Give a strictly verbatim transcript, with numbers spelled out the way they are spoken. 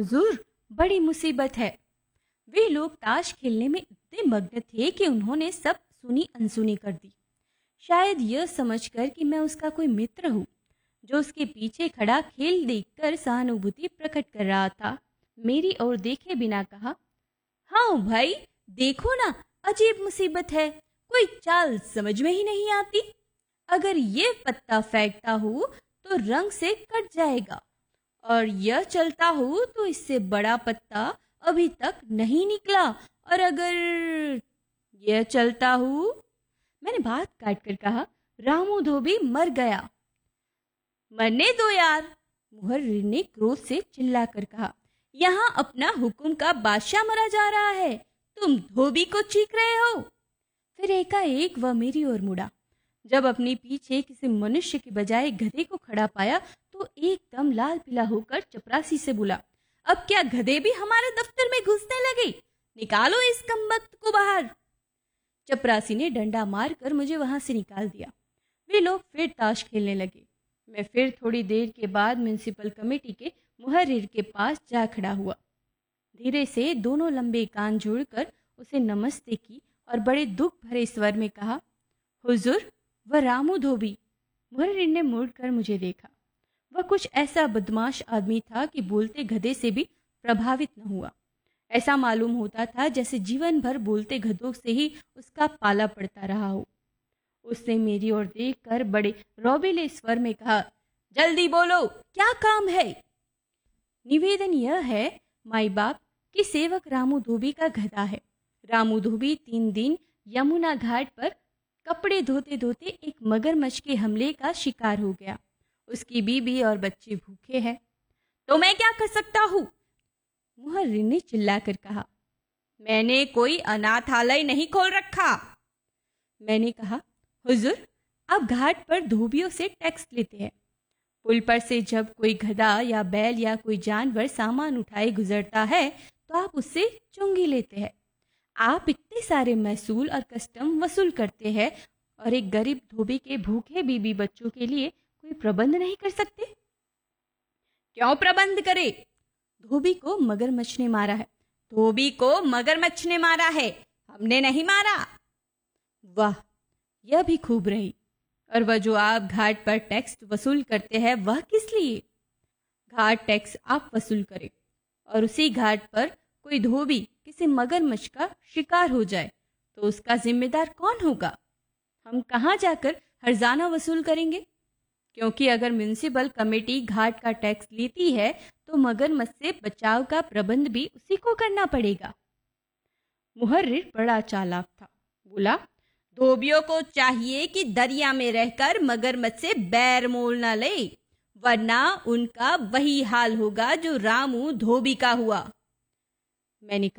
हुजूर, बड़ी मुसीबत है। वे लोग ताश खेलने में इतने मग्न थे कि उन्होंने सब सुनी अनसुनी कर दी। शायद यह समझकर कि मैं उसका कोई मित्र हूँ, जो उसके पीछे खड़ा खेल देखकर सहानुभूति प्रकट कर रहा था, मेरी ओर देखे बिना कहा, हाँ भाई, देखो ना, अजीब मुसीबत है, कोई चाल समझ में ही नहीं आती। अगर ये पत्ता फेंकता हूँ तो रंग से कट जाएगा, और यह चलता हूँ तो इससे बड़ा पत्ता अभी तक नहीं निकला, और अगर यह चलता हूँ। मैंने बात काट कर कहा, रामू धोबी मर गया। मरने दो यार, मुहर्रिर ने क्रोध से चिल्लाकर कहा, यहाँ अपना हुक्म का बादशाह मरा जा रहा है, तुम धोबी को चीख रहे हो। फिर एकाएक वह मेरी ओर मुड़ा। जब अपने पीछे किसी मनुष्य के बजाय गधे को खड़ा पाया तो एकदम लाल पीला होकर चपरासी से बोला, अब क्या गधे भी हमारे दफ्तर में घुसने लगे? निकालो इस कमबख्त को बाहर। चपरासी ने डंडा मारकर मुझे वहां से निकाल दिया। वे लोग फिर ताश खेलने लगे। मैं फिर थोड़ी देर के बाद म्युनिसिपल कमेटी के मुहर्रिर के पास जा खड़ा हुआ। धीरे से दोनों लंबे कान जोड़कर उसे नमस्ते की और बड़े दुख भरे स्वर में कहा, हुजूर, वह रामू धोबी। मुहर्रिर ने मुड़कर मुझे देखा। वह कुछ ऐसा बदमाश आदमी था कि बोलते गधे से भी प्रभावित न हुआ। ऐसा मालूम होता था जैसे जीवन भर बोलते गधों से ही उसका पाला पड़ता रहा हो। उसने मेरी ओर देखकर बड़े रौबीले स्वर में कहा, जल्दी बोलो, क्या काम है? निवेदन यह है माई बाप कि सेवक रामू धोबी का गधा है। रामू धोबी तीन दिन यमुना घाट पर कपड़े धोते धोते एक मगरमच्छ के हमले का शिकार हो गया। उसकी बीबी और बच्चे भूखे हैं। तो मैं क्या कर सकता हूँ? मुहर्रिर ने चिल्लाकर कहा, मैंने कोई अनाथालय नहीं खोल रखा। मैंने कहा, हुजूर, आप घाट पर धोबियों से टैक्स लेते हैं। पुल पर से जब कोई गधा या बैल या कोई जानवर सामान उठाए गुजरता है तो आप उससे चुंगी लेते हैं। आप इतने सारे महसूल और कस्टम वसूल करते हैं और एक गरीब धोबी के भूखे बीबी बच्चों के लिए कोई प्रबंध नहीं कर सकते? क्यों प्रबंध करे? धोबी को मगरमच्छ ने मारा है। धोबी को मगरमच्छ ने मारा है, हमने नहीं मारा। वाह, यह भी खूब रही। और वह जो आप घाट पर टैक्स वसूल करते हैं वह किस लिए? घाट टैक्स आप वसूल करें और उसी घाट पर कोई धोबी किसी मगरमच्छ का शिकार हो जाए तो उसका जिम्मेदार कौन होगा? हम कहाँ जाकर हर्जाना वसूल करेंगे? क्योंकि अगर म्युनिसिपल कमेटी घाट का टैक्स लेती है तो मगरमच्छ से बचाव का प्रबंध भी उसी को करना पड़ेगा। मुहर्रिर बड़ा चालाक था। बोला, धोबियों को चाहिए कि दरिया में रहकर मगरमच्छ से बैर मोल न ले, वरना उनका वही हाल होगा जो रामू धोबी का हुआ। मैंने